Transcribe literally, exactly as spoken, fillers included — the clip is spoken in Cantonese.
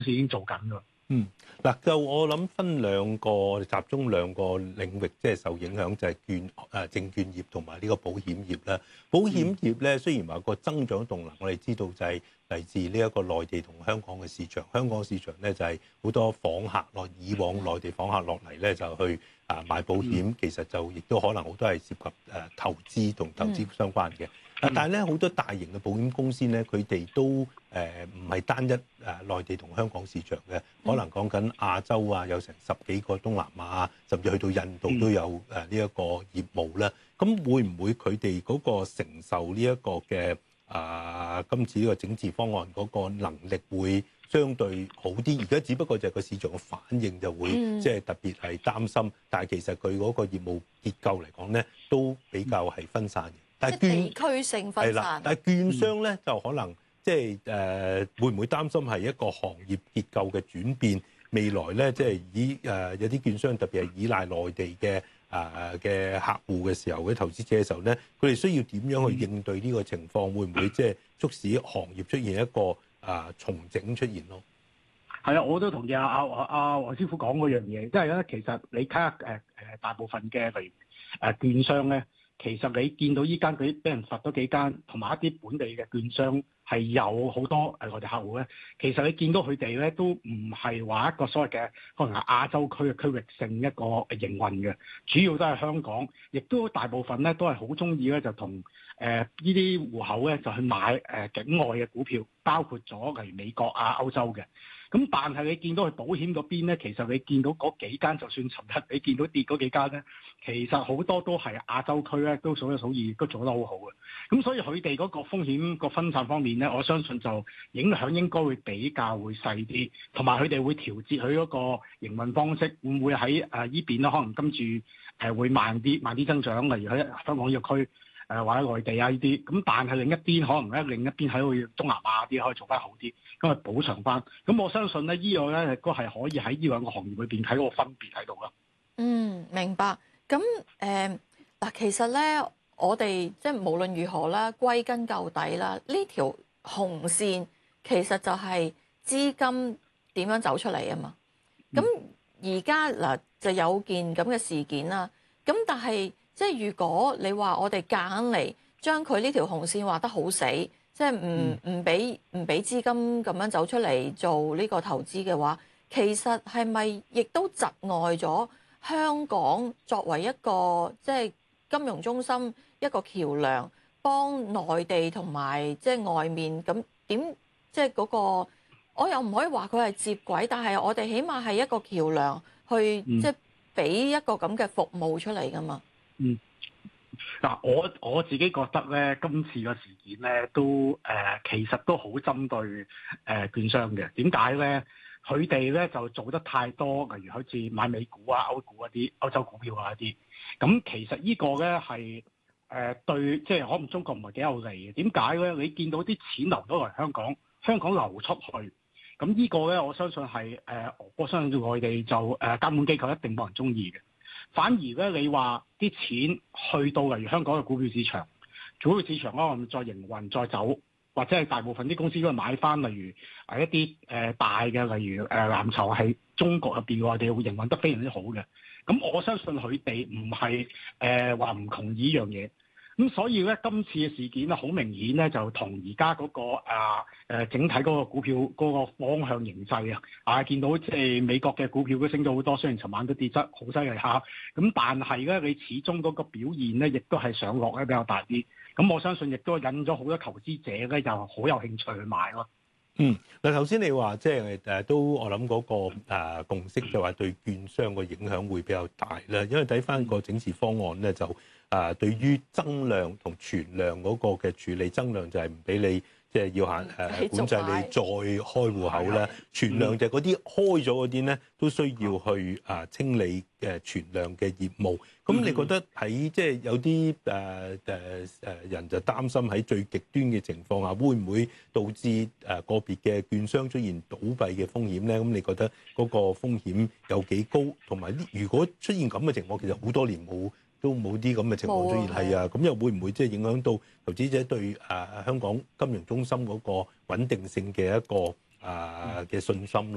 司已經做緊㗎。 嗯，嗱，就我諗分兩個集中兩個領域，即係受影響就係券誒證券業同埋呢個保險業啦。保險業咧雖然話個增長動能，我哋知道就係嚟自呢一個內地同香港嘅市場。香港市場咧就係好多訪客落，以往內地訪客落嚟咧就去啊買保險，其實就亦都可能好多係涉及誒投資同投資相關嘅。啊！但係咧，好多大型嘅保險公司咧，佢哋都誒唔係單一誒內地同香港市場嘅，可能講緊亞洲啊，有成十幾個東南亞啊，甚至去到印度都有誒呢一個業務啦。咁會唔會佢哋嗰個承受呢一個嘅啊今次呢個整治方案嗰個能力會相對好啲？而家只不過就係個市場嘅反應就會即係特別係擔心，但係其實佢嗰個業務結構嚟講咧，都比較係分散嘅。但係地區性分散， 但係券商咧就可能即係誒會唔會擔心係一個行業結構嘅轉變？未來咧即係以誒有啲券商特別係依賴內地嘅誒嘅客戶嘅時候，嘅投資者嘅時候咧，佢哋需要點樣去應對呢個情況？會唔會即係促使行業出現一個啊重整出現咯？ 係啊，我都同意阿阿阿黃師傅講嗰樣嘢，即係咧其實你睇下誒誒大部分嘅例如誒券商咧。其實你見到依間佢俾人罰咗幾間，同埋一啲本地嘅券商係有好多誒內地客戶咧。其實你見到佢哋咧都唔係話一個所謂嘅可能係亞洲區嘅區域性一個營運嘅，主要都係香港，亦都大部分咧都係好中意咧就同誒呢啲戶口咧就去買誒、呃、境外嘅股票，包括咗例如美國啊、歐洲嘅。咁但係你見到佢保險嗰邊咧，其實你見到嗰幾間，就算尋日你見到跌嗰幾間咧，其實好多都係亞洲區咧，都數一數二，都做得好好嘅。咁所以佢哋嗰個風險個分散方面咧，我相信就影響應該會比較會細啲，同埋佢哋會調節佢嗰個營運方式，會唔會喺誒依邊咧？可能跟住誒會慢啲，慢啲增長，例如喺香港呢個區。誒或者內地啊呢啲，咁但係另一邊可能咧，另一邊喺度東南亞啲可以做翻好啲，咁去補償翻。咁我相信咧，呢個咧都係可以喺呢兩個行業裏邊睇嗰個分別喺度咯。 嗯，明白。咁誒嗱，其實咧，我哋即係無論如何啦，歸根究底啦，呢條紅線其實就係資金點樣走出嚟啊嘛。咁而家嗱就有件咁嘅事件啦。咁但係即係如果你話我哋夾硬嚟將佢呢條紅線畫得好死，即係唔唔俾唔俾資金咁樣走出嚟做呢個投資嘅話，其實係咪亦都窒礙咗香港作為一個即係金融中心一個橋樑，幫內地同埋即係外面咁點即係嗰個，我又唔可以話佢係接軌，但係我哋起碼係一個橋樑去即係俾一個咁嘅服務出嚟㗎嘛。 嗯，嗱，我我自己覺得咧，今次個事件咧都誒、呃，其實都好針對誒、呃、券商嘅。點解咧？佢哋咧就做得太多，例如好似買美股啊、歐股嗰啲、歐洲股票啊嗰啲。咁其實個呢個咧係誒對，即係可能中國唔係幾有利嘅。點解咧？你見到啲錢流咗嚟香港，香港流出去，咁呢個咧我相信係誒、呃，我相信外地就誒、呃、監管機構一定冇人中意嘅。反而咧，你話啲錢去到例如香港嘅股票市場，股票市場可能再營運再走，或者係大部分啲公司都係買翻，例如誒一啲誒大嘅，例如誒藍籌喺中國入邊嘅話，我哋會營運得非常之好嘅。咁我相信佢哋唔係誒話唔同意呢樣嘢。咁所以咧，今次嘅事件咧，好明顯咧，就同而家嗰個啊誒整體嗰個股票嗰個方向形勢啊，啊見到即係美國嘅股票都升咗好多，雖然尋晚都跌得好犀利嚇，咁但係咧，你始終嗰個表現咧，亦都係上落咧比較大啲。咁我相信亦都引咗好多投資者咧，就好有興趣去買咯。 嗯，嗱頭先你話即係誒都我諗嗰個誒共識就話對券商個影響會比較大啦，因為睇翻個整治方案咧就誒對於增量同存量嗰個嘅處理，增量就係唔俾你即係要限誒管制你再開戶口啦，存量就係嗰啲開咗嗰啲咧都需要去誒清理嘅存量嘅業務。咁你覺得喺即係有啲誒誒誒人就擔心喺最極端嘅情況下，會唔會導致誒個別嘅券商出現倒閉嘅風險咧？咁你覺得嗰個風險有幾高？同埋如果出現咁嘅情況，其實好多年冇都冇啲咁嘅情況出現，係啊，咁又會唔會即係影響到投資者對誒香港金融中心嗰個穩定性嘅一個誒嘅信心？